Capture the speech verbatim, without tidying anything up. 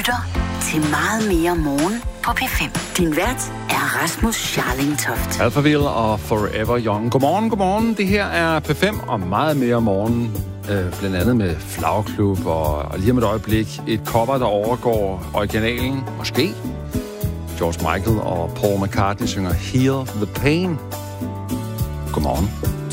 lytter til Meget mere morgen på P fem. Din vært er Rasmus Scharling Toft. Alphaville og Forever Young. Godmorgen, godmorgen. Det her er P fem og meget mere morgen. Øh, blandt andet med Flagklub og, og lige om et øjeblik et cover, der overgår originalen. Måske. George Michael og Paul McCartney synger Heal the Pain. Godmorgen.